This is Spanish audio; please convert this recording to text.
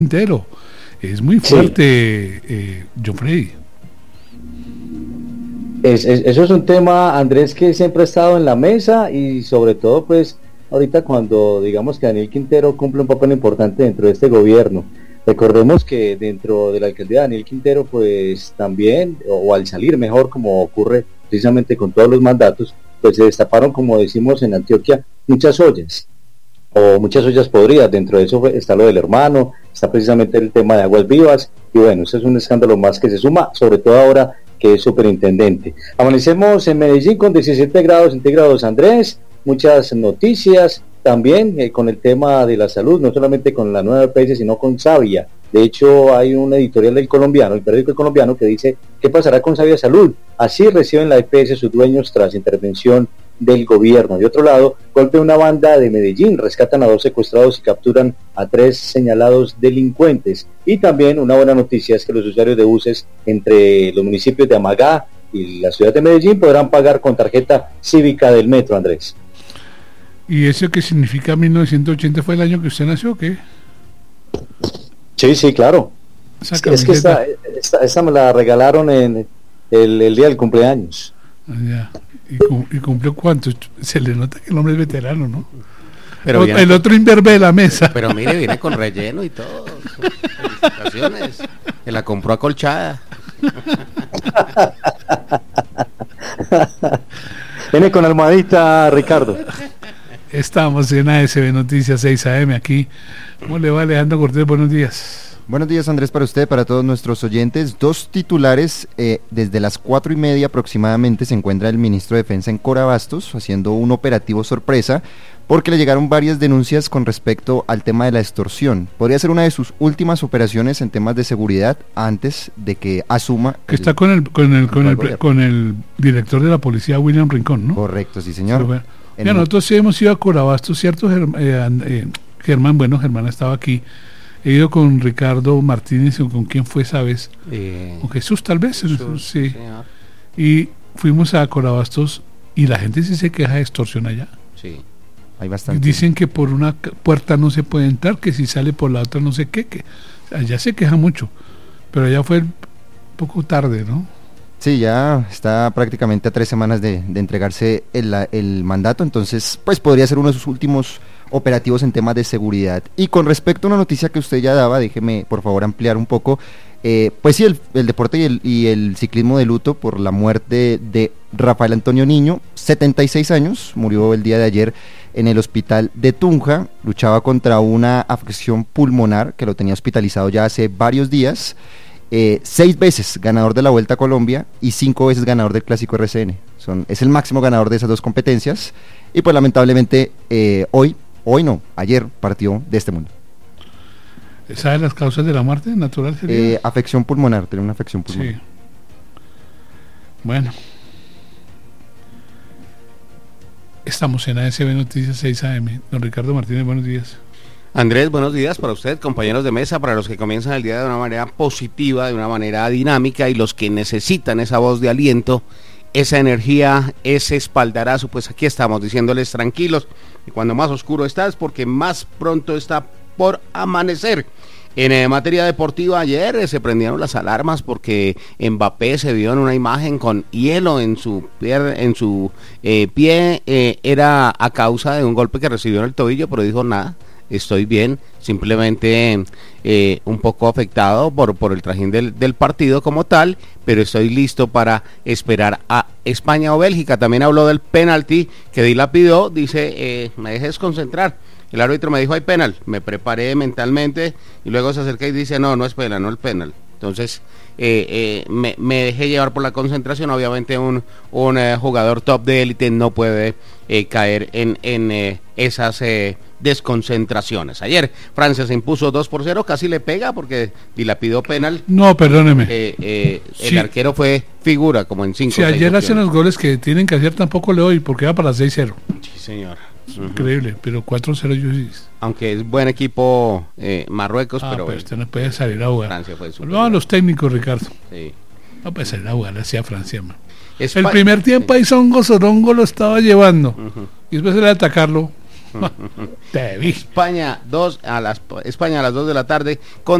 Quintero. Es muy fuerte, John Freddy. Eso es un tema, Andrés, que siempre ha estado en la mesa y sobre todo pues ahorita cuando digamos que Daniel Quintero cumple un papel importante dentro de este gobierno. Recordemos que dentro de la alcaldía de Daniel Quintero pues también, o al salir mejor, como ocurre precisamente con todos los mandatos, pues se destaparon, como decimos en Antioquia, muchas ollas podridas. Dentro de eso está lo del hermano, está precisamente el tema de Aguas Vivas, y bueno, eso es un escándalo más que se suma, sobre todo ahora que es superintendente. Amanecemos en Medellín con 17 grados centígrados, Andrés, muchas noticias también con el tema de la salud, no solamente con la nueva EPS, sino con Savia. De hecho, hay un editorial del Colombiano, el periódico El Colombiano, que dice ¿qué pasará con Savia Salud? Así reciben la EPS sus dueños tras intervención del gobierno. De otro lado, golpe una banda de Medellín, rescatan a 2 secuestrados y capturan a 3 señalados delincuentes. Y también una buena noticia es que los usuarios de buses entre los municipios de Amagá y la ciudad de Medellín podrán pagar con tarjeta cívica del metro, Andrés. ¿Y eso qué significa 1980 fue el año que usted nació o qué? Sí, claro. Es que esta me la regalaron en el día del cumpleaños. Ya. ¿Y cumplió cuánto? Se le nota que el hombre es veterano, ¿no? Pero el otro imberbe de la mesa. Pero mire, viene con relleno y todo. Felicitaciones. Se la compró acolchada. Viene con almohadita, Ricardo. Estamos en ASB Noticias 6 AM aquí. ¿Cómo le va, Alejandro Cortés? Buenos días. Buenos días, Andrés, para usted, para todos nuestros oyentes. 2 titulares. Desde las 4:30 aproximadamente se encuentra el ministro de Defensa en Corabastos haciendo un operativo sorpresa porque le llegaron varias denuncias con respecto al tema de la extorsión. Podría ser una de sus últimas operaciones en temas de seguridad antes de que asuma. Que está con el director de la policía, William Rincón, ¿no? Correcto, sí, señor. Bueno, nosotros sí hemos ido a Corabastos, ¿cierto? Germán, bueno, Germán estaba aquí. He ido con Ricardo Martínez, o con quién fue esa vez, con Jesús tal vez, Jesús, sí. Señor. Y fuimos a Corabastos y la gente sí se queja de extorsión allá. Sí, hay bastante. Dicen que por una puerta no se puede entrar, que si sale por la otra no sé qué, que allá se queja mucho, pero allá fue un poco tarde, ¿no? Sí, ya está prácticamente a 3 semanas de entregarse el mandato, entonces pues podría ser uno de sus últimos operativos en temas de seguridad. Y con respecto a una noticia que usted ya daba, déjeme por favor ampliar un poco, pues sí, el deporte y el ciclismo de luto por la muerte de Rafael Antonio Niño, 76 años, murió el día de ayer en el hospital de Tunja, luchaba contra una afección pulmonar que lo tenía hospitalizado ya hace varios días. 6 veces ganador de la Vuelta a Colombia y 5 veces ganador del Clásico RCN. Es el máximo ganador de esas 2 competencias y pues lamentablemente ayer partió de este mundo. ¿Sabe las causas de la muerte natural? Afección pulmonar, tiene una afección pulmonar. Sí. Bueno. Estamos en ASB Noticias 6 AM. Don Ricardo Martínez, buenos días. Andrés, buenos días para usted, compañeros de mesa, para los que comienzan el día de una manera positiva, de una manera dinámica, y los que necesitan esa voz de aliento, esa energía, ese espaldarazo, pues aquí estamos diciéndoles tranquilos, y cuando más oscuro está es porque más pronto está por amanecer. En materia deportiva, ayer se prendieron las alarmas porque Mbappé se vio en una imagen con hielo en su pie, era a causa de un golpe que recibió en el tobillo, pero dijo nada. Estoy bien, simplemente un poco afectado por el trajín del partido como tal, pero estoy listo para esperar a España o Bélgica. También habló del penalti que dilapidó, dice, me dejes concentrar. El árbitro me dijo, hay penal, me preparé mentalmente y luego se acerca y dice, no es penal, no el penal. Entonces, me dejé llevar por la concentración. Obviamente un jugador top de élite no puede caer en esas desconcentraciones. Ayer Francia se impuso 2-0, casi le pega porque dilapidó penal. No, perdóneme. El arquero fue figura como en 5. Si ayer hacen los goles que tienen que hacer, tampoco le doy porque va para 6-0. Sí, señor. Increíble, pero 4-0 yo sí. Aunque es buen equipo Marruecos, pero usted no puede salir a jugar. Francia fue no, a los técnicos, Ricardo. Sí. No puede salir a jugar hacia Francia, man. El primer tiempo ahí Songo Sorongo lo estaba llevando. Y después era atacarlo. Te vi. España a las 2 de la tarde con